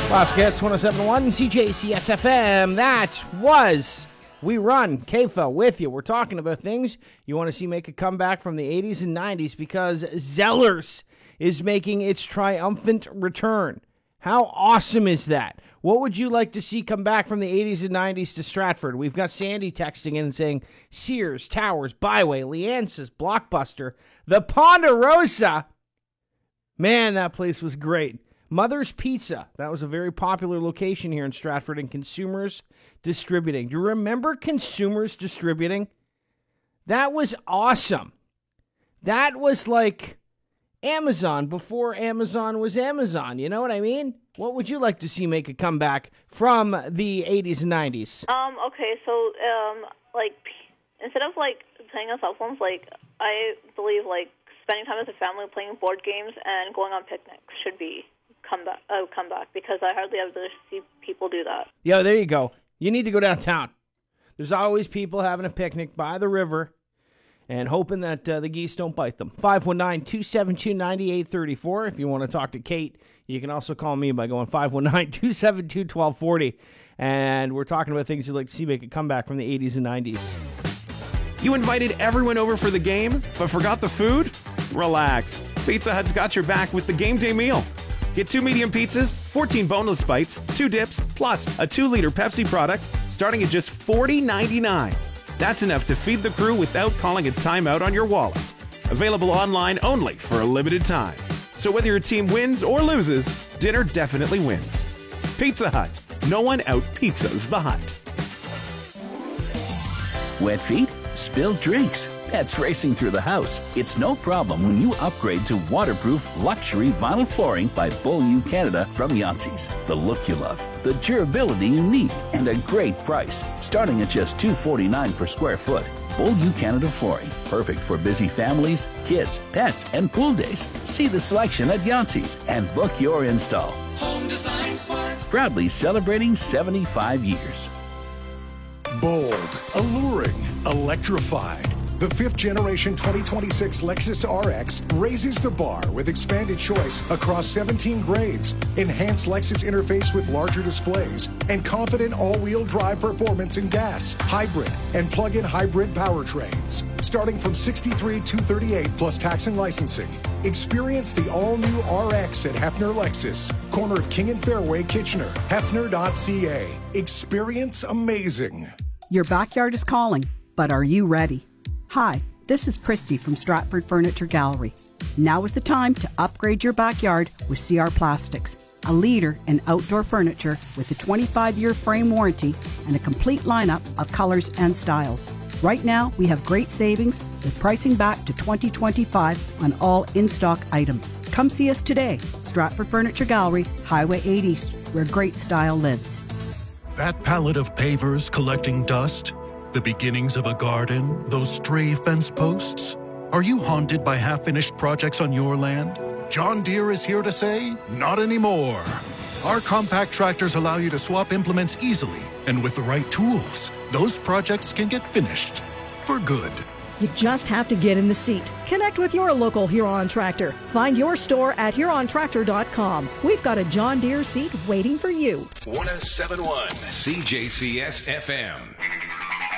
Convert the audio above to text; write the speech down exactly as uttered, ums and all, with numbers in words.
Classic Hits one oh seven point one C J C S F M. That was We Run. K F L with you. We're talking about things you want to see make a comeback from the eighties and nineties because Zellers is making its triumphant return. How awesome is that? What would you like to see come back from the eighties and nineties to Stratford? We've got Sandy texting in and saying Sears, Towers, Byway, Leance's, Blockbuster, the Ponderosa. Man, that place was great. Mother's Pizza. That was a very popular location here in Stratford, and Consumers Distributing. Do you remember Consumers Distributing? That was awesome. That was like Amazon before Amazon was Amazon. You know what I mean? What would you like to see make a comeback from the eighties and nineties? Um, okay, so, um, like, instead of, like, playing on cell phones, like, I believe, like, spending time as a family playing board games and going on picnics should be come back, uh, come back because I hardly ever see people do that. Yo, there you go. You need to go downtown. There's always people having a picnic by the river and hoping that uh, the geese don't bite them. five one nine, two seven two, nine eight three four. If you want to talk to Kate, you can also call me by going five one nine, two seven two, one two four zero. And we're talking about things you'd like to see make a comeback from the eighties and nineties. You invited everyone over for the game, but forgot the food? Relax. Pizza Hut's got your back with the game day meal. Get two medium pizzas, fourteen boneless bites, two dips, plus a two liter Pepsi product starting at just forty ninety-nine. That's enough to feed the crew without calling a timeout on your wallet. Available online only for a limited time. So whether your team wins or loses, dinner definitely wins. Pizza Hut. No one out-pizzas the Hut. Wet feet? Spilled drinks? Pets racing through the house? It's no problem when you upgrade to waterproof luxury vinyl flooring by Beaulieu Canada from Yancey's. The look you love, the durability you need, and a great price. Starting at just two forty-nine per square foot. Beaulieu Canada flooring. Perfect for busy families, kids, pets, and pool days. See the selection at Yancey's and book your install. Home Design Smart. Proudly celebrating seventy-five years. Bold, alluring, electrified. The fifth generation twenty twenty-six Lexus R X raises the bar with expanded choice across seventeen grades, enhanced Lexus interface with larger displays, and confident all-wheel drive performance in gas, hybrid, and plug-in hybrid powertrains. Starting from sixty-three thousand two hundred thirty-eight dollars plus tax and licensing. Experience the all-new R X at Hefner Lexus, corner of King and Fairway, Kitchener, hefner dot c a. Experience amazing. Your backyard is calling, but are you ready? Hi, this is Christy from Stratford Furniture Gallery. Now is the time to upgrade your backyard with C R Plastics, a leader in outdoor furniture with a twenty-five year frame warranty and a complete lineup of colors and styles. Right now, we have great savings with pricing back to twenty twenty-five on all in-stock items. Come see us today, Stratford Furniture Gallery, Highway eight East, where great style lives. That pallet of pavers collecting dust? The beginnings of a garden? Those stray fence posts? Are you haunted by half-finished projects on your land? John Deere is here to say, not anymore. Our compact tractors allow you to swap implements easily, and with the right tools, those projects can get finished for good. You just have to get in the seat. Connect with your local Huron Tractor. Find your store at huron tractor dot com. We've got a John Deere seat waiting for you. one oh seven point one C J C S F M.